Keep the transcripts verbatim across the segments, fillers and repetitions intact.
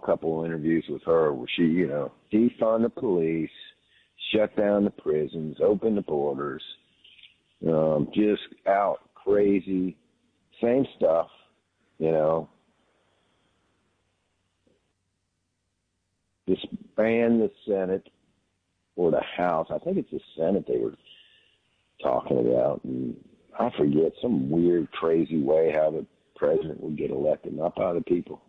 couple of interviews with her where she, you know, defund the police, shut down the prisons, open the borders, um, just out crazy, same stuff, you know. Disband the Senate or the House. I think it's the Senate they were talking about. And I forget some weird, crazy way how the president would get elected, not by the people.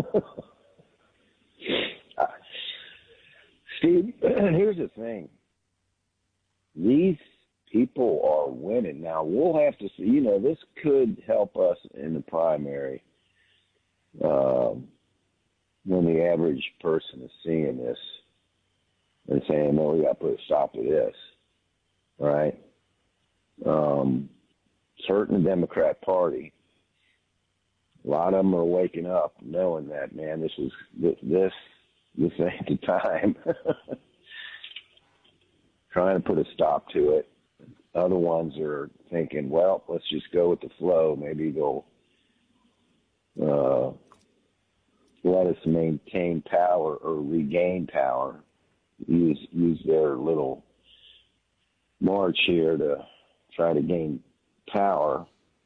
Steve, here's the thing. These people are winning. Now, we'll have to see. You know, this could help us in the primary. Um, when the average person is seeing this and saying, no, we got to put a stop to this, right? Um, certain Democrat Party, a lot of them are waking up knowing that, man, this is this this, this ain't the time. Trying to put a stop to it. Other ones are thinking, well, let's just go with the flow. Maybe they'll uh, let us maintain power or regain power, use use their little march here to try to gain power.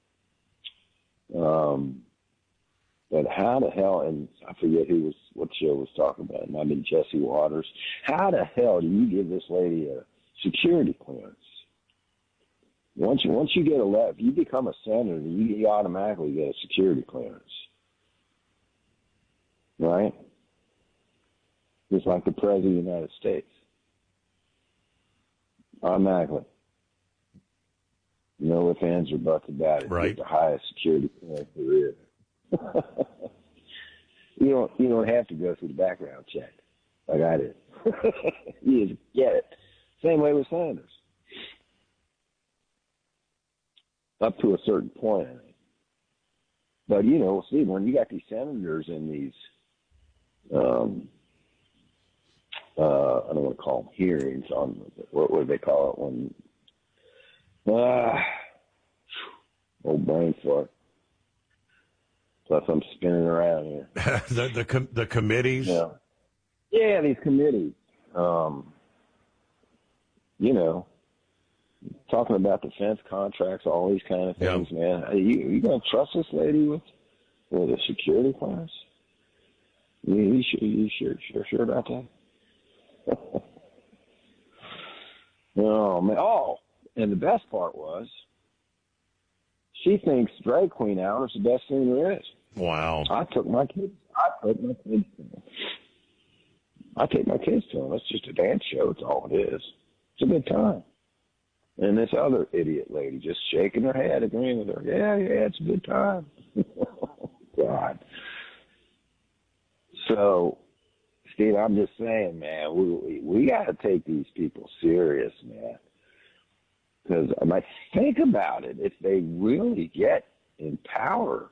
Um, but how the hell, and I forget who was, what show was talking about, it might have been Jesse Waters. How the hell do you give this lady a security clearance? Once you, once you get elected, if you become a senator, you, you automatically get a security clearance. Right? Just like the President of the United States. Automatically. No ifs, ands, or buts about it. Right. Get the highest security clearance there is. you don't you don't have to go through the background check like I did. You just get it. Same way with senators. Up to a certain point, I think. But, you know, see, when you got these senators in these Um, uh, I don't want to call them hearings on what would they call it when ah old brain fart. Plus I'm spinning around here. the the com- the committees. Yeah, yeah, these committees. Um, you know, talking about defense contracts, all these kind of things, yep. Man. Are you you gonna trust this lady with with a security clearance? You, you, sure, you sure, sure, sure about that? Oh, man. Oh, and the best part was she thinks drag queen hour is the best thing there is. Wow. I took my kids. I took my kids to them. I take my kids to them. It's just a dance show. It's all it is. It's a good time. And this other idiot lady just shaking her head, agreeing with her. Yeah, yeah, it's a good time. God. So, Steve, I'm just saying, man, we we, we got to take these people serious, man. Because I might think about it. If they really get in power,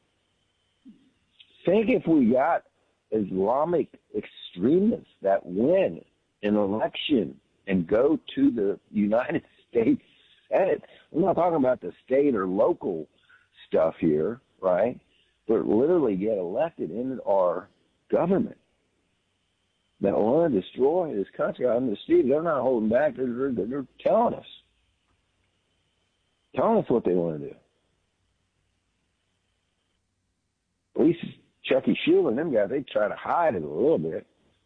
think if we got Islamic extremists that win an election and go to the United States Senate. We're not talking about the state or local stuff here, right? But literally get elected in our government that want to destroy this country. I mean, Steve, they're not holding back. They're, they're, they're telling us. Telling us what they want to do. At least Chucky Schumer and them guys, they try to hide it a little bit.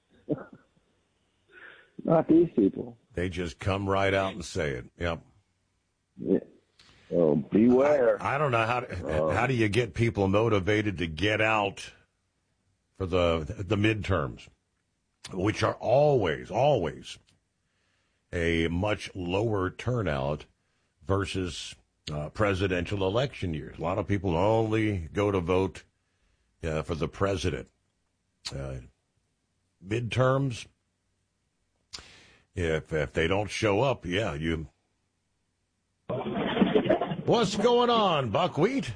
Not these people. They just come right out and say it. Yep. Yeah. So beware. I, I don't know how to, um, how do you get people motivated to get out for the the midterms, which are always, always a much lower turnout versus uh, presidential election years. A lot of people only go to vote uh, for the president. Uh, midterms, if if they don't show up, yeah, you. What's going on, Buckwheat?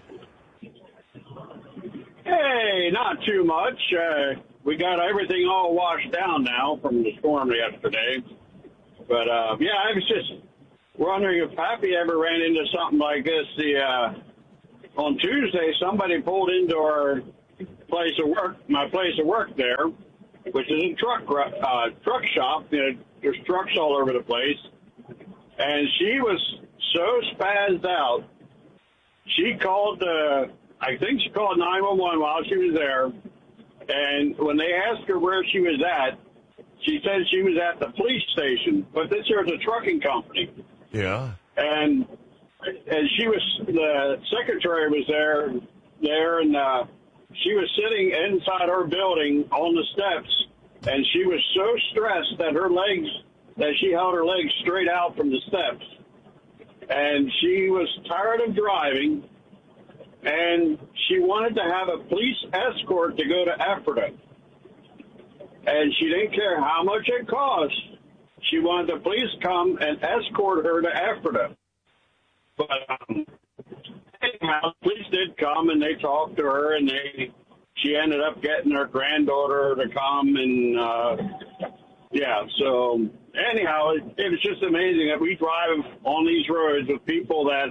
Hey, not too much. Uh, we got everything all washed down now from the storm yesterday. But, uh, yeah, I was just wondering if Pappy ever ran into something like this. The uh, on Tuesday, somebody pulled into our place of work, my place of work there, which is a truck uh, truck shop. You know, there's trucks all over the place, and she was so spazzed out. She called. Uh, I think she called nine one one while she was there, and when they asked her where she was at, she said she was at the police station. But this here is a trucking company. Yeah. And and she was the secretary was there there and. Uh, She was sitting inside her building on the steps, and she was so stressed that her legs, that she held her legs straight out from the steps. And she was tired of driving, and she wanted to have a police escort to go to Ephrata. And she didn't care how much it cost. She wanted the police to come and escort her to Ephrata. But, um, anyhow, the police did come, and they talked to her, and they she ended up getting her granddaughter to come, and, uh, yeah, so anyhow, it, it was just amazing that we drive on these roads with people that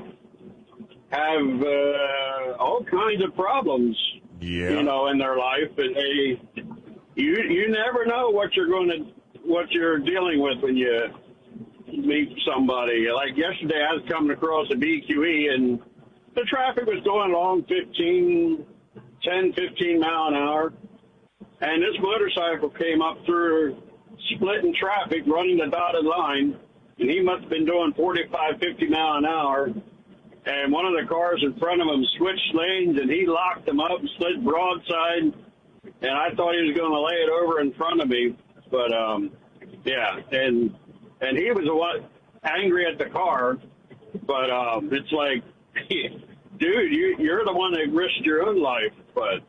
have uh, all kinds of problems, yeah. you know, in their life, and they, you you never know what you're going to, what you're dealing with when you meet somebody. Like yesterday, I was coming across a B Q E, and the traffic was going along fifteen, ten, fifteen mile an hour, and this motorcycle came up through splitting traffic, running the dotted line, and he must have been doing forty-five, fifty mile an hour, and one of the cars in front of him switched lanes, and he locked him up and slid broadside, and I thought he was going to lay it over in front of me, but, um, yeah, and and he was a lot angry at the car, but um, it's like, dude, you, you're the one that risked your own life. But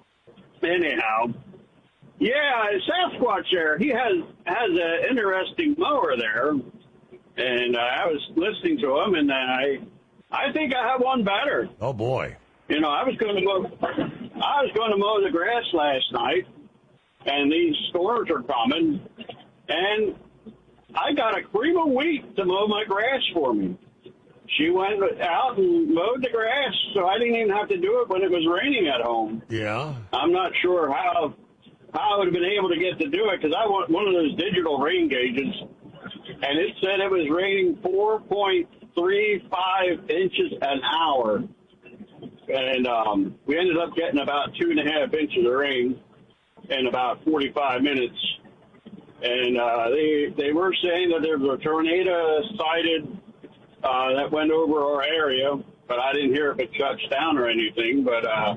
anyhow, yeah, Sasquatch there, he has has an interesting mower there, and uh, I was listening to him, and I I think I have one better. Oh boy! You know, I was going to go, I was going to mow the grass last night, and these storms are coming, and I got a cream of wheat to mow my grass for me. She went out and mowed the grass, so I didn't even have to do it when it was raining at home. Yeah. I'm not sure how how I would have been able to get to do it, because I want one of those digital rain gauges, and it said it was raining four point three five inches an hour. And um, we ended up getting about two and a half inches of rain in about forty-five minutes. And uh, they they were saying that there was a tornado sighted uh, that went over our area, but I didn't hear if it shuts down or anything. But uh,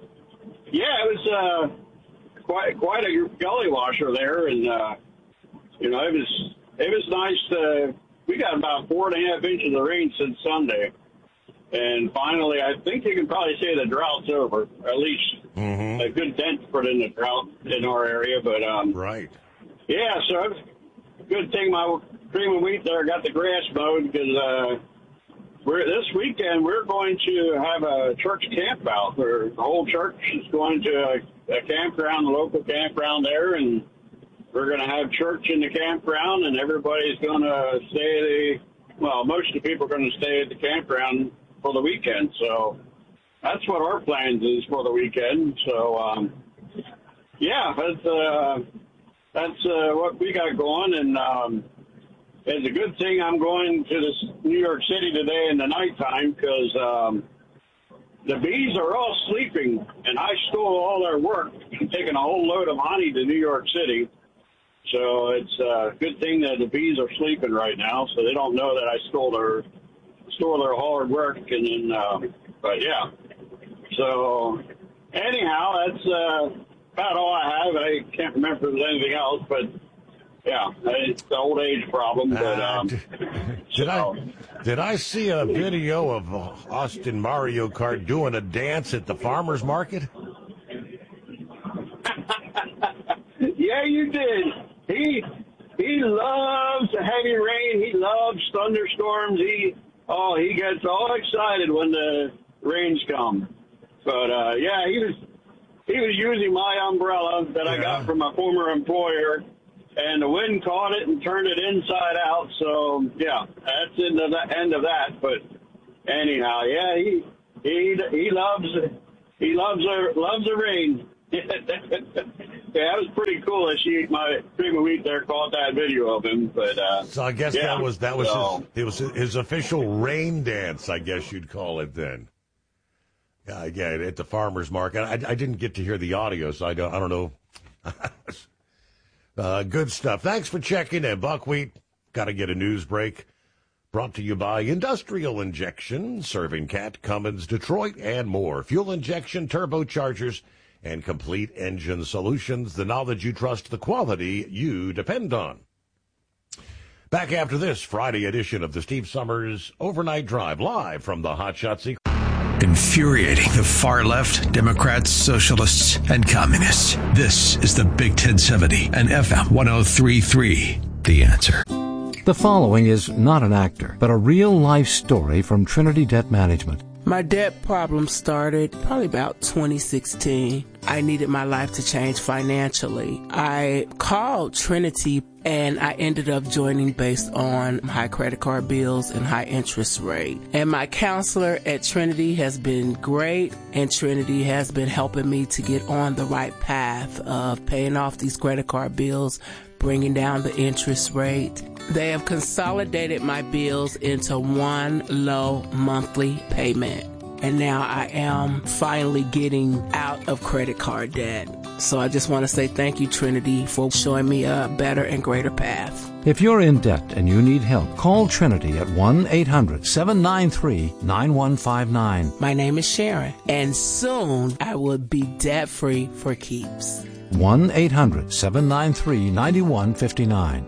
yeah, it was uh, quite quite a gully washer there, and uh, you know it was it was nice. To, we got about four and a half inches of rain since Sunday, and finally, I think you can probably say the drought's over. At least mm-hmm. a good dent put in the drought in our area. But um, right. Yeah, so it's a good thing my cream of wheat there got the grass mowed, because uh, we're this weekend we're going to have a church camp out. Where the whole church is going to a, a campground, the local campground there, and we're going to have church in the campground, and everybody's going to stay at the, well, most of the people are going to stay at the campground for the weekend. So that's what our plans is for the weekend. So, um, yeah, that's... Uh, That's uh, what we got going, and um, it's a good thing I'm going to this New York City today in the nighttime, because um, the bees are all sleeping, and I stole all their work, taking a whole load of honey to New York City. So it's a good thing that the bees are sleeping right now, so they don't know that I stole their stole their hard work. And then, uh, but yeah. So anyhow, that's. Uh, About all I have. I can't remember if there's anything else, but yeah, it's the old age problem. But um, uh, did so. I did I see a video of Austin Mario Kart doing a dance at the farmers market? Yeah, you did. He he loves heavy rain. He loves thunderstorms. He oh he gets all excited when the rains come. But uh, yeah, he was. He was using my umbrella that I yeah. got from my former employer, and the wind caught it and turned it inside out. So, yeah, that's in the end of that. But anyhow, yeah, he he he loves he loves the loves the rain. Yeah, that was pretty cool that she ate my cream of wheat there, caught that video of him. But uh, so I guess yeah, that was that was so. his, it was his official rain dance, I guess you'd call it then. Uh, yeah, at the farmer's market. I, I didn't get to hear the audio, so I don't I don't know. uh, good stuff. Thanks for checking in, Buckwheat. Got to get a news break. Brought to you by Industrial Injection, serving Cat, Cummins, Detroit, and more. Fuel injection, turbochargers, and complete engine solutions. The knowledge you trust, the quality you depend on. Back after this Friday edition of the Steve Summers Overnight Drive, live from the Hot Shot Secret. Infuriating the far left, Democrats, socialists, and communists. This is the Big ten seventy and F M one oh three point three. The Answer. The following is not an actor, but a real-life story from Trinity Debt Management. My debt problem started probably about twenty sixteen. I needed my life to change financially. I called Trinity and I ended up joining based on high credit card bills and high interest rate. And my counselor at Trinity has been great, and Trinity has been helping me to get on the right path of paying off these credit card bills, bringing down the interest rate. They have consolidated my bills into one low monthly payment. And now I am finally getting out of credit card debt. So I just want to say thank you, Trinity, for showing me a better and greater path. If you're in debt and you need help, call Trinity at one eight hundred seven nine three nine one five nine. My name is Sharon, and soon I will be debt-free for keeps. one eight hundred seven nine three nine one five nine.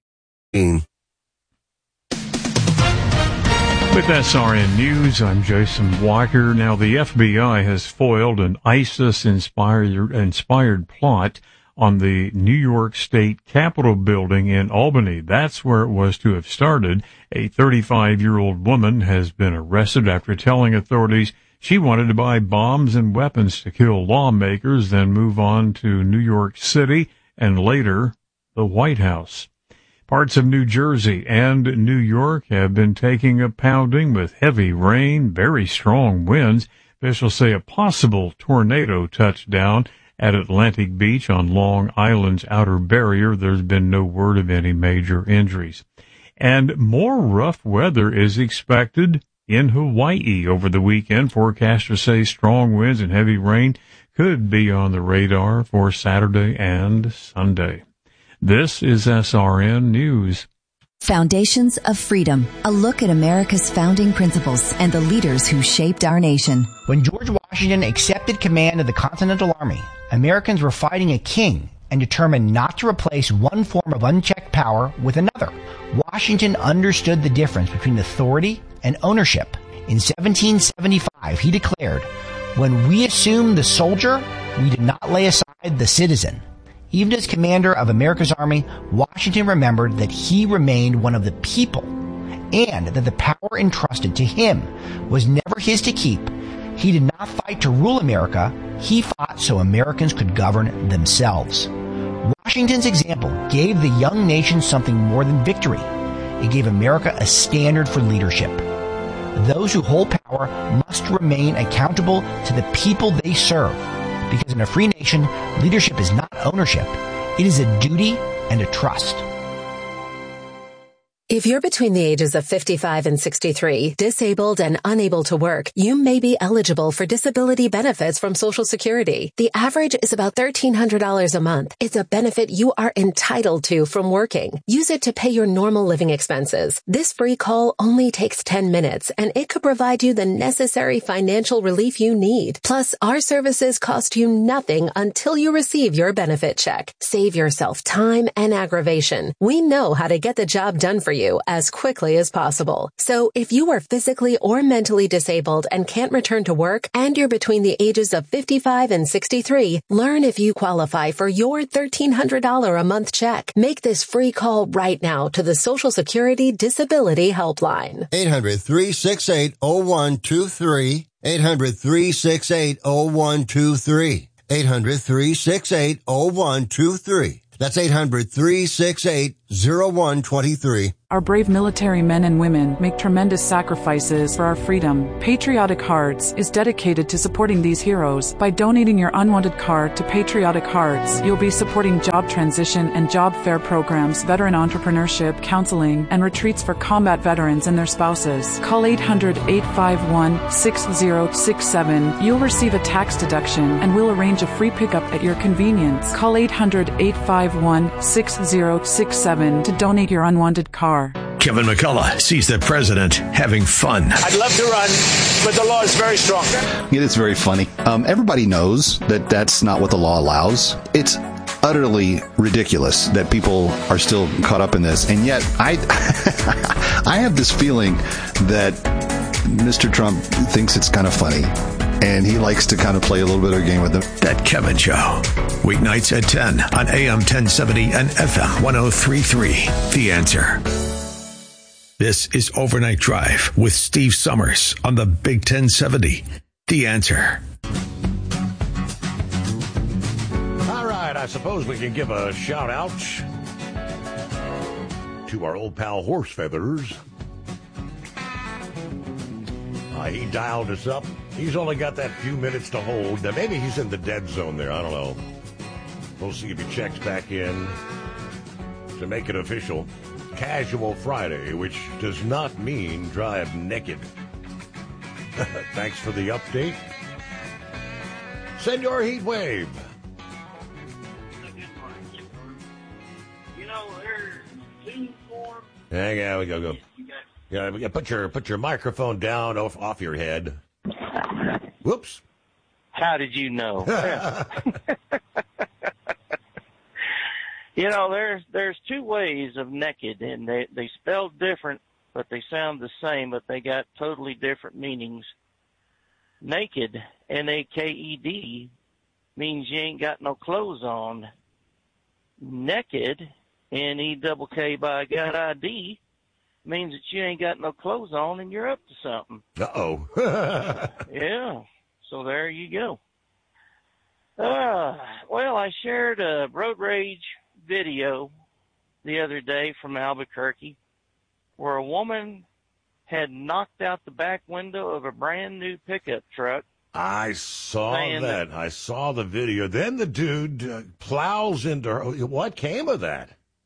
With S R N News, I'm Jason Walker. Now, the F B I has foiled an ISIS-inspired inspired plot on the New York State Capitol building in Albany. That's where it was to have started. A thirty-five-year-old woman has been arrested after telling authorities she wanted to buy bombs and weapons to kill lawmakers, then move on to New York City and later the White House. Parts of New Jersey and New York have been taking a pounding with heavy rain, very strong winds. Officials say a possible tornado touched down at Atlantic Beach on Long Island's outer barrier. There's been no word of any major injuries. And more rough weather is expected in Hawaii over the weekend. Forecasters say strong winds and heavy rain could be on the radar for Saturday and Sunday. This is S R N News. Foundations of Freedom, a look at America's founding principles and the leaders who shaped our nation. When George Washington accepted command of the Continental Army, Americans were fighting a king and determined not to replace one form of unchecked power with another. Washington understood the difference between authority and ownership. In seventeen seventy-five, he declared, "When we assumed the soldier, we did not lay aside the citizen." Even as commander of America's Army, Washington remembered that he remained one of the people and that the power entrusted to him was never his to keep. He did not fight to rule America. He fought so Americans could govern themselves. Washington's example gave the young nation something more than victory. It gave America a standard for leadership. Those who hold power must remain accountable to the people they serve. Because in a free nation, leadership is not ownership. It is a duty and a trust. If you're between the ages of fifty-five and sixty-three, disabled and unable to work, you may be eligible for disability benefits from Social Security. The average is about thirteen hundred dollars a month. It's a benefit you are entitled to from working. Use it to pay your normal living expenses. This free call only takes ten minutes, and it could provide you the necessary financial relief you need. Plus, our services cost you nothing until you receive your benefit check. Save yourself time and aggravation. We know how to get the job done for you as quickly as possible. So if you are physically or mentally disabled and can't return to work, and you're between the ages of fifty-five and sixty-three, learn if you qualify for your thirteen hundred dollars a month check. Make this free call right now to the Social Security Disability Helpline. eight hundred, three six eight, zero one two three. eight hundred, three six eight, zero one two three. eight hundred, three six eight, zero one two three. That's eight hundred, three six eight, zero one two three. Our brave military men and women make tremendous sacrifices for our freedom. Patriotic Hearts is dedicated to supporting these heroes. By donating your unwanted card to Patriotic Hearts, you'll be supporting job transition and job fair programs, veteran entrepreneurship, counseling, and retreats for combat veterans and their spouses. Call eight hundred, eight five one, six zero six seven. You'll receive a tax deduction and we'll arrange a free pickup at your convenience. Call eight hundred, eight five one, six zero six seven to donate your unwanted car. Kevin McCullough sees the president having fun. I'd love to run, but the law is very strong. It is very funny. Um, everybody knows that that's not what the law allows. It's utterly ridiculous that people are still caught up in this. And yet, I, I have this feeling that Mister Trump thinks it's kind of funny. And he likes to kind of play a little bit of a game with them. That Kevin Show. Weeknights at ten on A M ten seventy and F M one oh three point three. The Answer. This is Overnight Drive with Steve Summers on the Big ten seventy. The Answer. All right, I suppose we can give a shout out to our old pal Horse Feathers. Uh, he dialed us up. He's only got that few minutes to hold. Now, maybe he's in the dead zone there. I don't know. We'll see if he checks back in to make it official. Casual Friday, which does not mean drive naked. Thanks for the update. Send your heat wave. You know, there's two forms. Hang on, we go, go. Yeah, we got put your put your microphone down off, off your head. Whoops. How did you know? You know, there's there's two ways of naked, and they they spell different, but they sound the same, but they got totally different meanings. Naked, N A K E D, means you ain't got no clothes on. Naked, N E K K by got I D, means that you ain't got no clothes on and you're up to something. Uh-oh. Yeah, so there you go. Uh, well, I shared a road rage video the other day from Albuquerque where a woman had knocked out the back window of a brand new pickup truck. I saw that. that. I saw the video. Then the dude uh, plows into her. What came of that?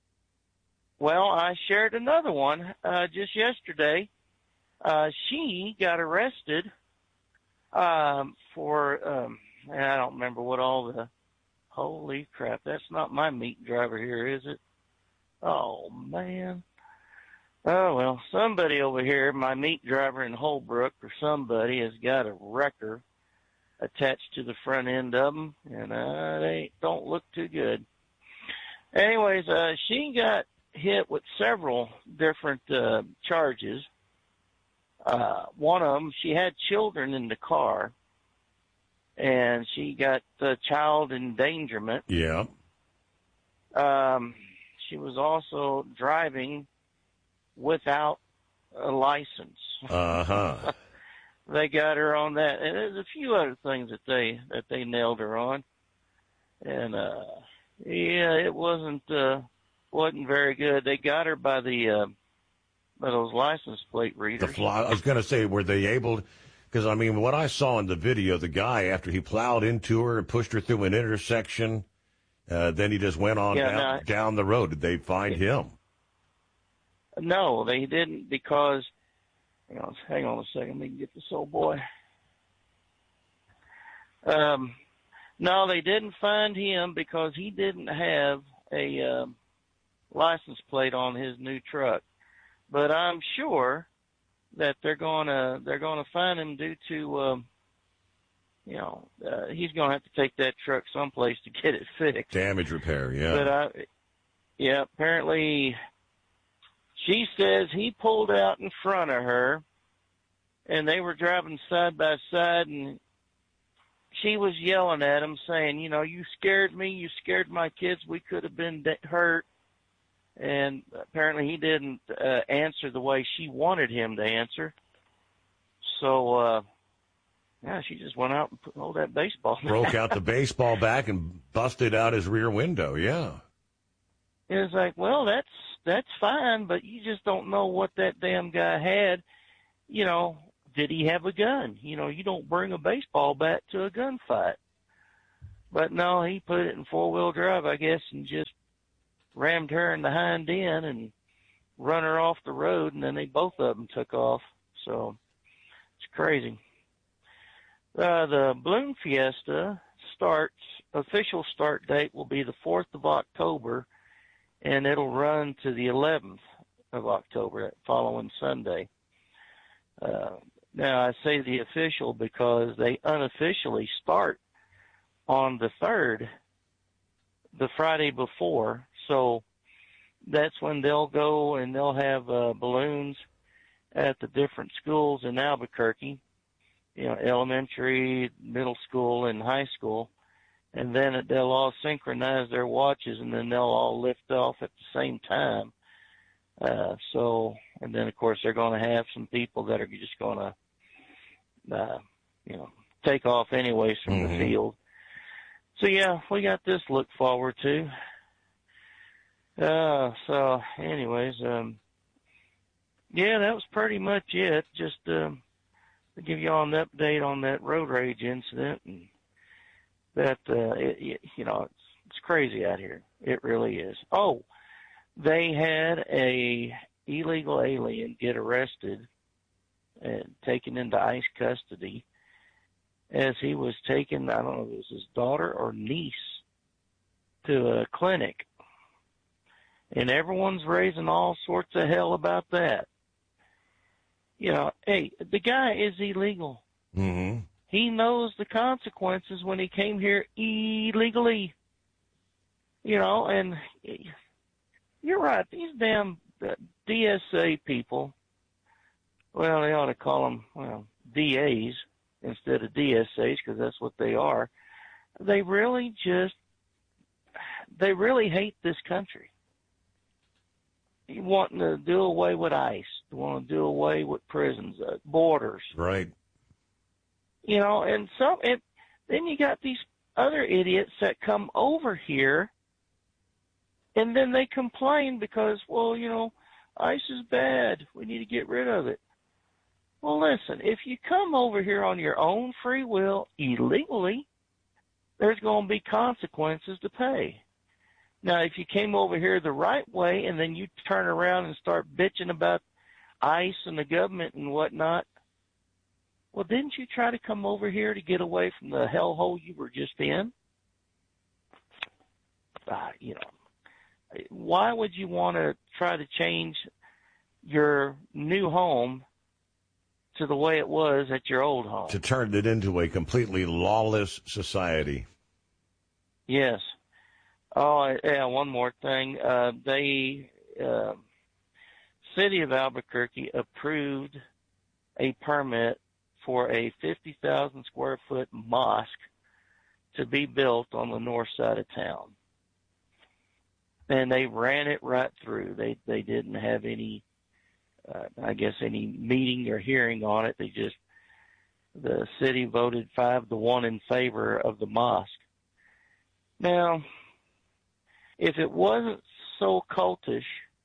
Well, I shared another one uh, just yesterday. Uh, she got arrested um, for, um, I don't remember what all the, holy crap, that's not my meat driver here, is it? Oh, man. Oh, well, somebody over here, my meat driver in Holbrook or somebody, has got a wrecker attached to the front end of them, and uh, they don't look too good. Anyways, uh, she got hit with several different uh, charges. Uh, one of them, she had children in the car, and she got uh, child endangerment. Yeah. Um, she was also driving without a license. Uh-huh. They got her on that, and there's a few other things that they that they nailed her on. And uh, yeah, it wasn't uh, wasn't very good. They got her by the uh, by those license plate readers. The fly, I was going to say, were they able? Because I mean, what I saw in the video, the guy after he plowed into her and pushed her through an intersection, uh, then he just went on Yeah, down, no, down the road. Did they find it, him? No, they didn't, because. Hang on, hang on a second. Let me get this old boy. Um, no, they didn't find him because he didn't have a um, license plate on his new truck. But I'm sure that they're gonna they're gonna find him due to, um, you know, uh, he's gonna have to take that truck someplace to get it fixed. Damage repair, yeah. But I, yeah, apparently. She says he pulled out in front of her, and they were driving side by side, and she was yelling at him, saying, you know, you scared me, you scared my kids, we could have been de- hurt. And apparently he didn't uh, answer the way she wanted him to answer. So, uh, yeah, she just went out and put all that baseball back. Broke out the baseball bat and busted out his rear window, yeah. It was like, well, that's that's fine, but you just don't know what that damn guy had. You know, did he have a gun? You know, you don't bring a baseball bat to a gunfight. But no, he put it in four-wheel drive, I guess, and just rammed her in the hind end and run her off the road, and then they both of them took off. So it's crazy. Uh, the Balloon Fiesta starts, official start date will be the fourth of October, and it'll run to the eleventh of October, that following Sunday. Uh, now, I say the official because they unofficially start on the third, the Friday before. So that's when they'll go and they'll have uh, balloons at the different schools in Albuquerque, you know, elementary, middle school, and high school. And then they'll all synchronize their watches, and then they'll all lift off at the same time. Uh, so, and then, of course, they're going to have some people that are just going to, uh, you know, take off anyways from mm-hmm. the field. So, yeah, we got this to look forward to. Uh, so, anyways, um, yeah, that was pretty much it. Just um, to give you all an update on that road rage incident, and that, uh, it, it, you know, it's, it's crazy out here. It really is. Oh, they had a illegal alien get arrested and taken into ICE custody as he was taking, I don't know if it was his daughter or niece, to a clinic. And everyone's raising all sorts of hell about that. You know, hey, the guy is illegal. Mm-hmm. He knows the consequences when he came here illegally. You know, and you're right. These damn D S A people, well, they ought to call them, well, D As instead of D S As because that's what they are. They really just, they really hate this country. You wanting to do away with ICE, you want to do away with prisons, uh, borders. Right. You know, and some, and then you got these other idiots that come over here, and then they complain because, well, you know, ICE is bad. We need to get rid of it. Well, listen, if you come over here on your own free will illegally, there's going to be consequences to pay. Now, if you came over here the right way and then you turn around and start bitching about ICE and the government and whatnot, well, didn't you try to come over here to get away from the hellhole you were just in? Uh, you know, why would you want to try to change your new home to the way it was at your old home? To turn it into a completely lawless society. Yes. Oh, yeah, one more thing. Uh, they, uh, City of Albuquerque approved a permit for a fifty thousand square foot mosque to be built on the north side of town. And they ran it right through. They, they didn't have any, uh, I guess, any meeting or hearing on it. They just, the city voted five to one in favor of the mosque. Now, if it wasn't so cultish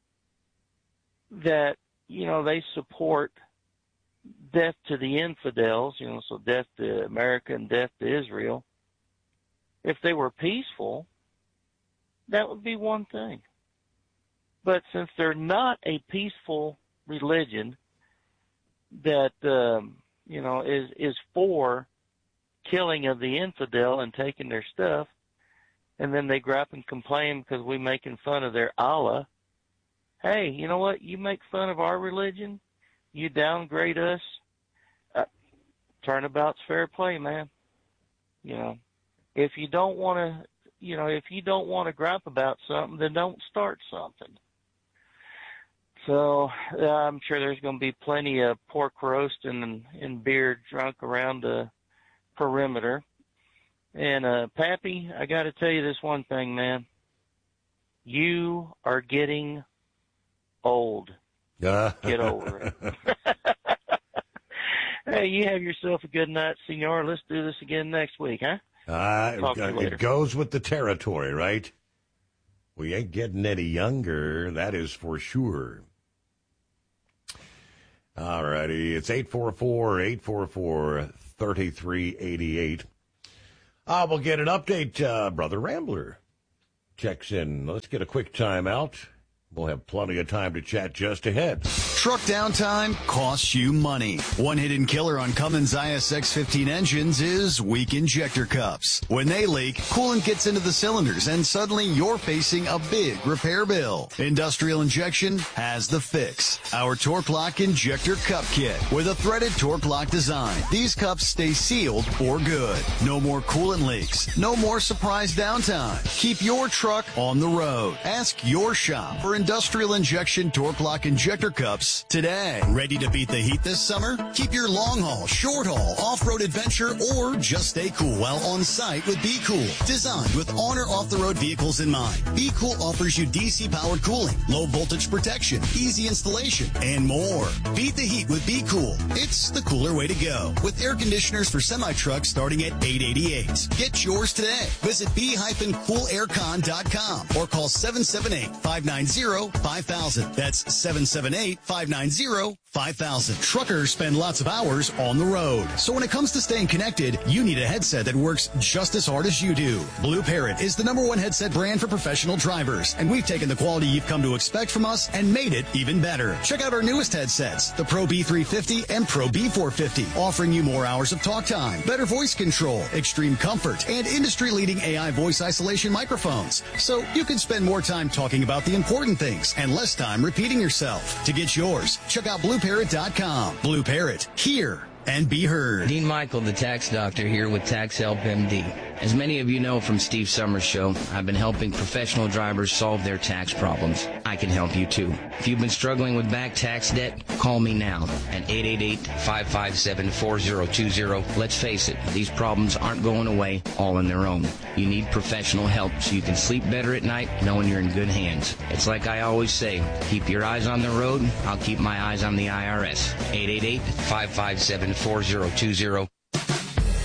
that, you know, they support death to the infidels, you know, so death to America and death to Israel, if they were peaceful, that would be one thing. But since they're not a peaceful religion that, um, you know, is, is for killing of the infidel and taking their stuff, and then they grab and complain because we making fun of their Allah. Hey, you know what? You make fun of our religion, you downgrade us. Uh, turnabout's fair play, man. You know, if you don't want to, you know, if you don't want to gripe about something, then don't start something. So uh, I'm sure there's going to be plenty of pork roasting and, and beer drunk around the perimeter. And, uh, Pappy, I got to tell you this one thing, man. You are getting old. Uh. Get over it. Hey, you have yourself a good night, senor. Let's do this again next week, huh? Uh, Talk to you later. It goes with the territory, right? We ain't getting any younger, that is for sure. All righty, it's eight four four, eight four four, three three eight eight. Uh, we'll get an update. Uh, Brother Rambler checks in. Let's get a quick timeout. We'll have plenty of time to chat just ahead. Truck downtime costs you money. One hidden killer on Cummins I S X fifteen engines is weak injector cups. When they leak, coolant gets into the cylinders and suddenly you're facing a big repair bill. Industrial Injection has the fix. Our Torque Lock Injector Cup Kit with a threaded Torque Lock design. These cups stay sealed for good. No more coolant leaks. No more surprise downtime. Keep your truck on the road. Ask your shop for Industrial Injection Torque Lock Injector Cups today. Ready to beat the heat this summer? Keep your long haul, short haul, off-road adventure, or just stay cool while on site with Be Cool. Designed with on or off-the-road vehicles in mind, Be Cool offers you D C-powered cooling, low voltage protection, easy installation, and more. Beat the heat with Be Cool. It's the cooler way to go. With air conditioners for semi-trucks starting at eight eighty-eight. Get yours today. Visit be cool air con dot com or call seven seven eight, five nine zero, five thousand. That's seven seven eight, five nine zero, five thousand. Truckers spend lots of hours on the road. So when it comes to staying connected, you need a headset that works just as hard as you do. Blue Parrot is the number one headset brand for professional drivers, and we've taken the quality you've come to expect from us and made it even better. Check out our newest headsets, the Pro B three fifty and Pro B four fifty, offering you more hours of talk time, better voice control, extreme comfort, and industry-leading A I voice isolation microphones. So you can spend more time talking about the important things and less time repeating yourself. To get yours, check out blue parrot dot com. Blue Parrot, hear and be heard. Dean Michael, the tax doctor, here with Tax Help M D. As many of you know from Steve Summers' show, I've been helping professional drivers solve their tax problems. I can help you too. If you've been struggling with back tax debt, call me now at eight eight eight, five five seven, four zero two zero. Let's face it, these problems aren't going away all on their own. You need professional help so you can sleep better at night knowing you're in good hands. It's like I always say, keep your eyes on the road, I'll keep my eyes on the I R S. eight eight eight, five five seven, four zero two zero.